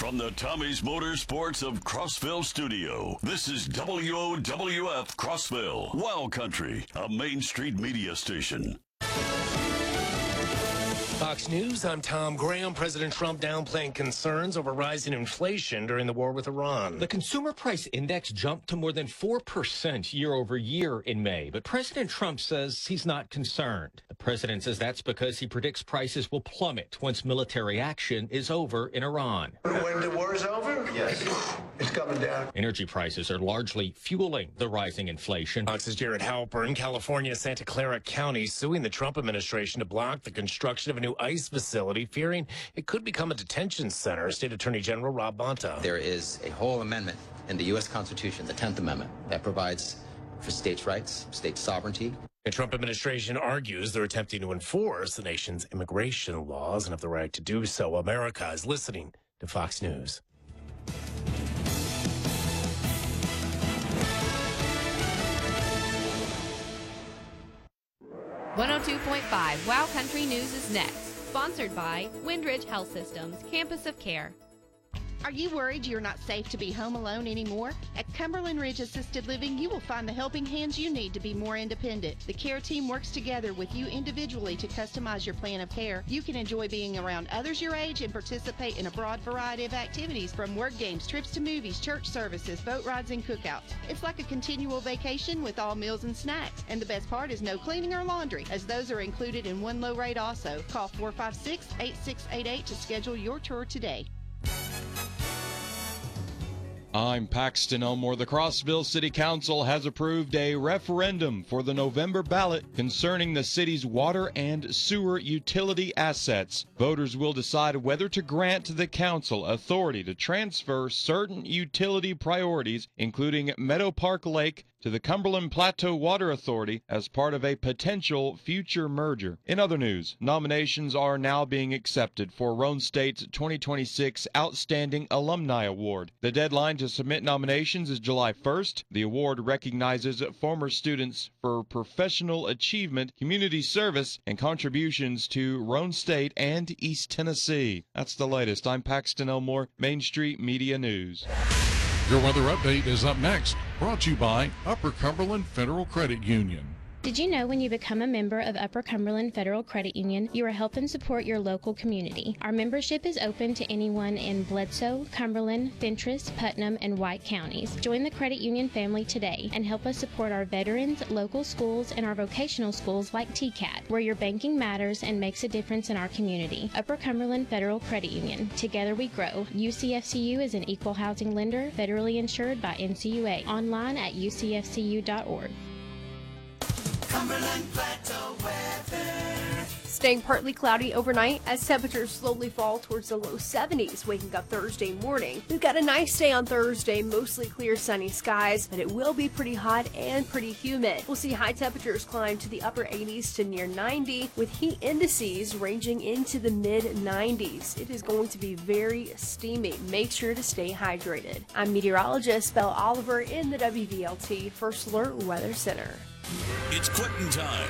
From the Tommy's Motorsports of Crossville studio, this is WOWF Crossville, Wild Country, a Main Street media station. Fox News, I'm Tom Graham. President Trump downplaying concerns over rising inflation during the war with Iran. The consumer price index jumped to more than 4% year over year in May, but President Trump says he's not concerned. The president says that's because he predicts prices will plummet once military action is over in Iran. When the war is over? Yes. It's coming down. Energy prices are largely fueling the rising inflation. Fox's Jared Halpern, California, Santa Clara County, suing the Trump administration to block the construction of a new ICE facility, fearing it could become a detention center. State Attorney General Rob Bonta. There is a whole amendment in the U.S. Constitution, the 10th Amendment, that provides for states' rights, state sovereignty. The Trump administration argues they're attempting to enforce the nation's immigration laws and have the right to do so. America is listening to Fox News. .5 Wow Country News is next. Sponsored by Windridge Health Systems, Campus of Care. Are you worried you're not safe to be home alone anymore? At Cumberland Ridge Assisted Living, you will find the helping hands you need to be more independent. The care team works together with you individually to customize your plan of care. You can enjoy being around others your age and participate in a broad variety of activities, from work games, trips to movies, church services, boat rides, and cookouts. It's like a continual vacation with all meals and snacks. And the best part is no cleaning or laundry, as those are included in one low rate also. Call 456-8688 to schedule your tour today. I'm Paxton Elmore. The Crossville City Council has approved a referendum for the November ballot concerning the city's water and sewer utility assets. Voters will decide whether to grant the council authority to transfer certain utility priorities, including Meadow Park Lake, to the Cumberland Plateau Water Authority as part of a potential future merger. In other news, nominations are now being accepted for Roane State's 2026 Outstanding Alumni Award. The deadline to submit nominations is July 1st. The award recognizes former students for professional achievement, community service, and contributions to Roane State and East Tennessee. That's the latest. I'm Paxton Elmore, Main Street Media News. Your weather update is up next, brought to you by Upper Cumberland Federal Credit Union. Did you know when you become a member of Upper Cumberland Federal Credit Union, you are helping support your local community? Our membership is open to anyone in Bledsoe, Cumberland, Fentress, Putnam, and White counties. Join the credit union family today and help us support our veterans, local schools, and our vocational schools like TCAT, where your banking matters and makes a difference in our community. Upper Cumberland Federal Credit Union. Together we grow. UCFCU is an equal housing lender, federally insured by NCUA. Online at ucfcu.org. Cumberland Plateau weather. Staying partly cloudy overnight as temperatures slowly fall towards the low 70s, waking up Thursday morning. We've got a nice day on Thursday, mostly clear sunny skies, but it will be pretty hot and pretty humid. We'll see high temperatures climb to the upper 80s to near 90, with heat indices ranging into the mid 90s. It is going to be very steamy. Make sure to stay hydrated. I'm meteorologist Belle Oliver in the WVLT First Alert Weather Center. It's quitting time